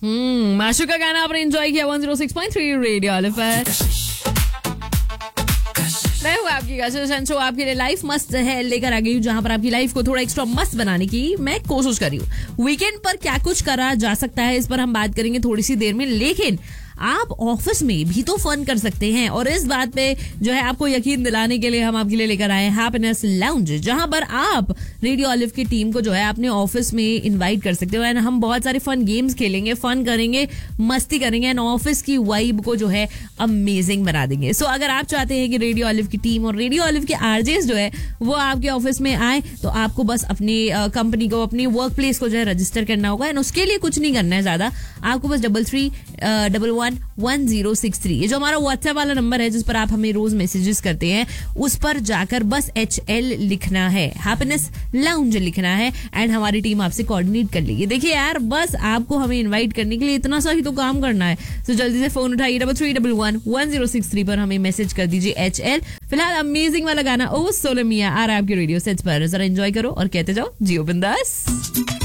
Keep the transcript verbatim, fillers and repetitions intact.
हम्म माशू का गाना आपने एंजॉय किया one zero six point three radio olive पर। मैं हूँ आपकी कशिश, शो आपके लिए लाइफ मस्त है लेकर आ गई हूँ, जहाँ पर आपकी लाइफ को थोड़ा एक्स्ट्रा मस्त बनाने की मैं कोशिश कर रही हूँ। वीकेंड पर क्या कुछ करा जा सकता है, इस पर हम बात करेंगे थोड़ी सी देर में, लेकिन आप ऑफिस में भी तो फन कर सकते हैं। और इस बात पे जो है आपको यकीन दिलाने के लिए हम आपके लिए लेकर आए हैप्पीनेस लाउंज, जहां पर आप रेडियो ऑलिव की टीम को जो है अपने ऑफिस में इनवाइट कर सकते हो एंड हम बहुत सारे फन गेम्स खेलेंगे, फन करेंगे, मस्ती करेंगे एंड ऑफिस की वाइब को जो है अमेजिंग बना देंगे। सो so, अगर आप चाहते हैं कि रेडियो ऑलिव की टीम और रेडियो ऑलिव के आरजेस जो है वो आपके ऑफिस में आए, तो आपको बस अपनी कंपनी को, अपनी वर्क प्लेस को जो है रजिस्टर करना होगा एंड उसके लिए कुछ नहीं करना है ज्यादा। आपको बस double three double one one zero six three, ये जो हमारा व्हाट्सएप वाला नंबर है जिस पर आप हमें रोज मैसेजेस करते हैं, उस पर जाकर बस एच एल लिखना है, हैप्पीनेस लाउंज लिखना है एंड हमारी टीम आपसे कोऑर्डिनेट कर लेगी। देखिए यार, बस आपको हमें इनवाइट करने के लिए इतना सा ही तो काम करना है। तो जल्दी से फोन उठाइए, double three double one one zero six three पर हमें मैसेज कर दीजिए एच एल। फिलहाल अमेजिंग वाला गाना ओ सोलो मिया आ रहा है आपके रेडियो सेट्स पर, जरा एंजॉय करो और कहते जाओ जियो बिंदास।